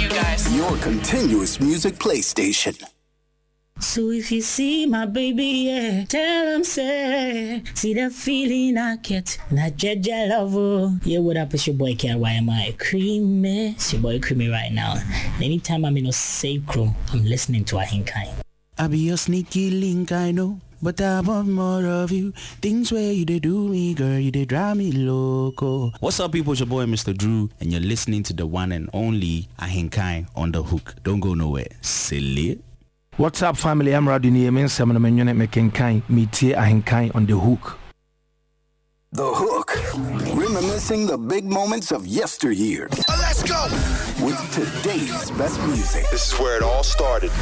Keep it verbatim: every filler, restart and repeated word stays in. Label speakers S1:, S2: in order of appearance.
S1: you guys.
S2: Your continuous music PlayStation.
S3: So if you see my baby, yeah, tell him say, see the feeling I get, not judge I love her. Yeah, what up, it's your boy K Y M I Creamy. It's your boy Creamy right now. Anytime I'm in a safe room, I'm listening to Ahinkai.
S4: I be your sneaky link, I know, but I want more of you. Things where you did do me, girl, you did drive me loco. What's up, people? It's your boy Mister Drew, and you're listening to the one and only Ahinkai on the Hook. Don't go nowhere. Silly.
S5: What's up, family? I'm Radini Emin Seminamenyone Mekenkai, Mitie Ahinkai on the Hook.
S2: The Hook. Reminiscing the big moments of yesteryear.
S6: Let's go!
S2: With today's best music.
S6: This is where it all started.